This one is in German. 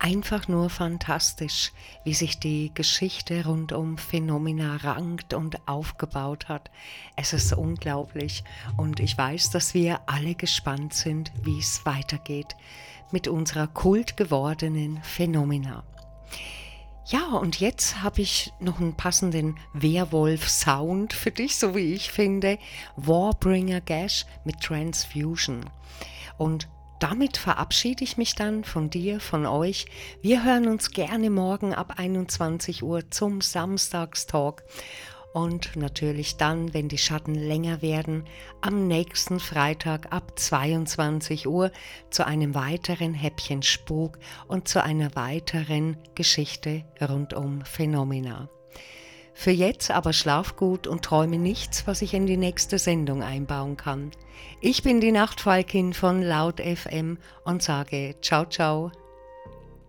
Einfach nur fantastisch, wie sich die Geschichte rund um Phenomena rankt und aufgebaut hat. Es ist unglaublich und ich weiß, dass wir alle gespannt sind, wie es weitergeht mit unserer kultgewordenen Phenomena. Ja, und jetzt habe ich noch einen passenden Werwolf-Sound für dich, so wie ich finde. Warbringer Gash mit Transfusion. Und damit verabschiede ich mich dann von dir, von euch. Wir hören uns gerne morgen ab 21 Uhr zum Samstagstalk. Und natürlich dann, wenn die Schatten länger werden, am nächsten Freitag ab 22 Uhr zu einem weiteren Häppchen Spuk und zu einer weiteren Geschichte rund um Phenomena. Für jetzt aber schlaf gut und träume nichts, was ich in die nächste Sendung einbauen kann. Ich bin die Nachtfalkin von Laut FM und sage ciao ciao.